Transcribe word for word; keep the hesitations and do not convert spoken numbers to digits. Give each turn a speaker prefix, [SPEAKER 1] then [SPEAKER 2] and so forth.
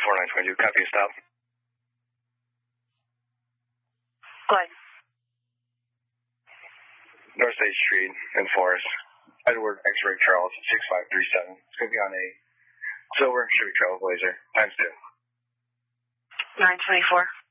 [SPEAKER 1] four nine twenty-two, copy a stop.
[SPEAKER 2] Go ahead.
[SPEAKER 1] North State Street in Forest. Edward X-Ray Charles, six five three seven. It's going to be on a silver Chevy Trailblazer, times two.
[SPEAKER 2] nine twenty-four.